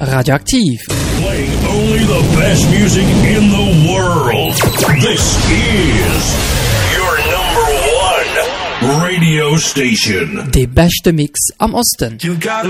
Radioaktiv. Playing only the best music in the world. This is your number one radio station. Der beste Mix am Osten. You got